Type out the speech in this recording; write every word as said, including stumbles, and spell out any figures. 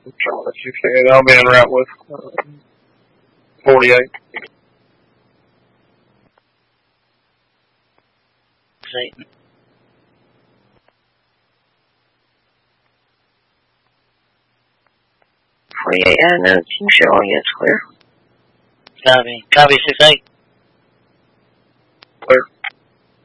Charlotte, you said. I'll be en route with uh, forty-eight. Satan. forty-eight, and another team showing it's clear. Copy. Copy, six eight.